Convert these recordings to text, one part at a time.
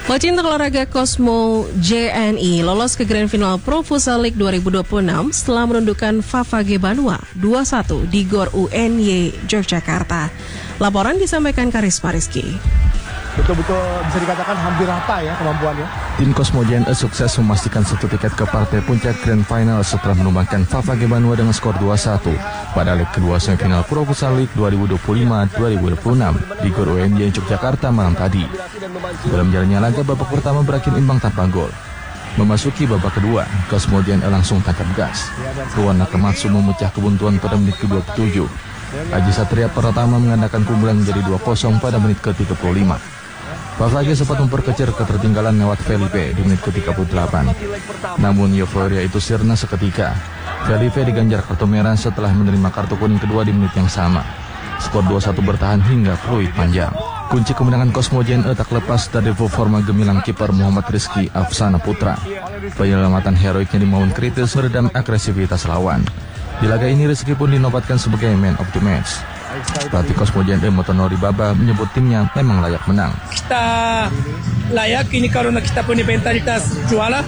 Pecinta olahraga Cosmo JNI lolos ke Grand Final Pro Futsal League 2026 setelah menundukkan Favage Banua 2-1 di GOR UNY Yogyakarta. Laporan disampaikan Karisma Rizky. Betul-betul bisa dikatakan hampir rata ya kemampuannya. Tim Cosmo JNI sukses memastikan satu tiket ke partai puncak Grand Final setelah menumbangkan Favage Banua dengan skor 2-1 pada leg kedua semifinal Pro Futsal League 2025-2026 di GOR UNY Yogyakarta malam tadi. Dalam jalannya laga, babak pertama berakhir imbang tanpa gol. Memasuki babak kedua, Cosmo JNI langsung tangkap gas. Ruan Nakamatsu memecah kebuntuan pada menit ke-27. Aji Satria pertama mengandalkan keunggulan menjadi 2-0 pada menit ke-35. Favage sempat memperkecil ketertinggalan lewat Felipe di menit ke-38. Namun euforia itu sirna seketika. Felipe diganjar kartu merah setelah menerima kartu kuning kedua di menit yang sama. Skor 2-1 bertahan hingga peluit panjang. Kunci kemenangan Cosmo JNI tak lepas dari performa gemilang kiper Muhammad Rizky Afsana Putra. Penyelamatan heroiknya di momen kritis meredam agresivitas lawan. Di laga ini Rizky pun dinobatkan sebagai man of the match. Pelatih Cosmo JNI Motonori Baba menyebut timnya memang layak menang. Kita layak ini karena kita punya mentalitas juara.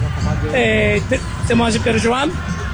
Semua berjuang.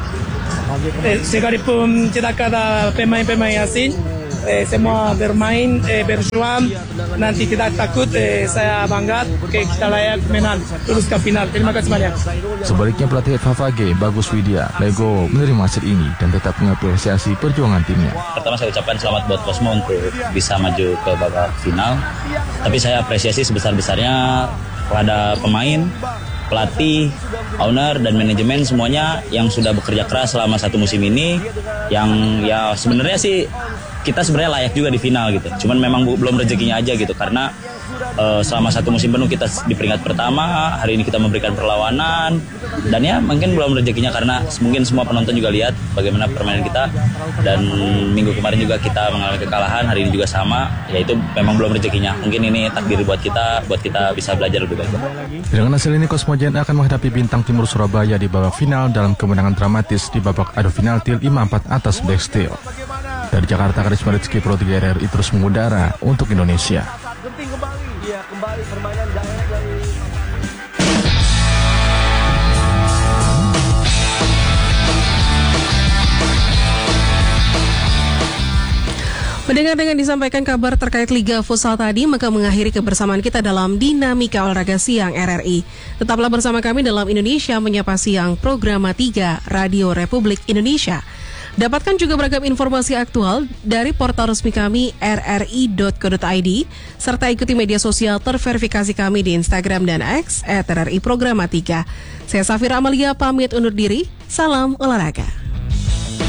Sekalipun tidak ada pemain-pemain asing, semua bermain, berjuang. Nanti tidak takut, saya bangga. Kita layak menang, terus ke final. Terima kasih banyak. Sebaliknya pelatih Favage, Bagus Widya, Lego menerima hasil ini dan tetap mengapresiasi perjuangan timnya. Pertama saya ucapkan selamat buat Cosmo untuk bisa maju ke babak final. Tapi saya apresiasi sebesar-besarnya kepada pemain, pelatih, owner, dan manajemen semuanya yang sudah bekerja keras selama satu musim ini. Yang ya sebenarnya sih kita sebenarnya layak juga di final gitu. Cuman memang belum rezekinya aja gitu karena selama satu musim penuh kita di peringkat pertama, hari ini kita memberikan perlawanan dan ya mungkin belum rezekinya karena mungkin semua penonton juga lihat bagaimana permainan kita dan minggu kemarin juga kita mengalami kekalahan, hari ini juga sama, yaitu memang belum rezekinya. Mungkin ini takdir buat kita bisa belajar lebih baik. Dengan hasil ini Cosmo JNI akan menghadapi Bintang Timur Surabaya di babak final dalam kemenangan dramatis di babak adu penalti 5-4 atas Black Steel. Dari Jakarta, Karisma Rizky, Pro 3 RRI terus mengudara untuk Indonesia. Kembali permainan daerah dari Mendengar dengan disampaikan kabar terkait Liga Futsal tadi, maka mengakhiri kebersamaan kita dalam Dinamika Olahraga Siang RRI. Tetaplah bersama kami dalam Indonesia Menyapa Siang, Program 3 Radio Republik Indonesia. Dapatkan juga beragam informasi aktual dari portal resmi kami rri.co.id, serta ikuti media sosial terverifikasi kami di Instagram dan X @RRI Program 3. Saya Safira Amalia pamit undur diri, salam olahraga.